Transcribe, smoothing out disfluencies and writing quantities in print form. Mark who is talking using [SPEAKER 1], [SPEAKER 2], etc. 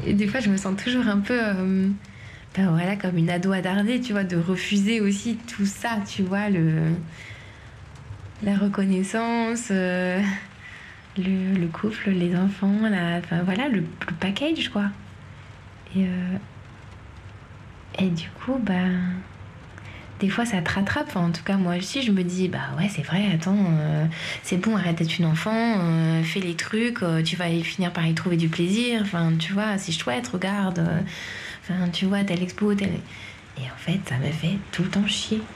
[SPEAKER 1] Et des fois, je me sens toujours un peu, ben voilà, comme une ado attardée, tu vois, de refuser aussi tout ça, tu vois, la reconnaissance, le couple, les enfants, enfin voilà, le package, quoi. Et, euh, et du coup, ben, des fois, ça te rattrape. Enfin, en tout cas, moi aussi, je me dis, bah ouais, c'est vrai, attends, c'est bon, arrête d'être une enfant, fais les trucs, tu vas finir par y trouver du plaisir. Enfin, tu vois, c'est chouette, regarde. Enfin, tu vois, telle expo, telle. Et en fait, ça me fait tout le temps chier.